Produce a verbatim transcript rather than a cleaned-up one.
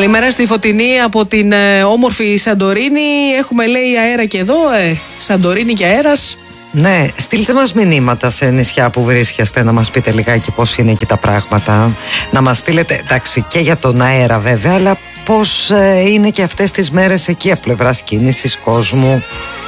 Καλημέρα στη Φωτεινή από την ε, όμορφη Σαντορίνη. Έχουμε, λέει, αέρα και εδώ. Ε, Σαντορίνη και αέρας. Ναι, στείλτε μας μηνύματα σε νησιά που βρίσκεστε, να μας πείτε λιγάκι πώς είναι εκεί τα πράγματα. Να μας στείλετε, εντάξει, και για τον αέρα βέβαια, αλλά πώς ε, είναι και αυτές τις μέρες εκεί από πλευράς κίνησης κόσμου.